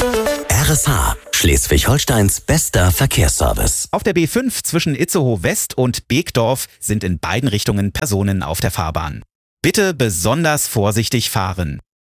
RSH, Schleswig-Holsteins bester Verkehrsservice. Auf der B5 zwischen Itzehoe West und Beekdorf sind in beiden Richtungen Personen auf der Fahrbahn. Bitte besonders vorsichtig fahren.